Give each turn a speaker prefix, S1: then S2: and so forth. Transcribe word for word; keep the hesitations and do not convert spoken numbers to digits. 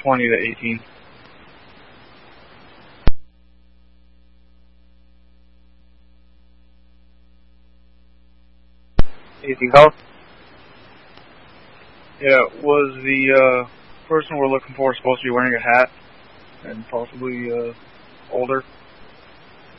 S1: twenty to eighteen.
S2: Anything else?
S1: Yeah, was the uh, person we're looking for supposed to be wearing a hat and possibly uh, older?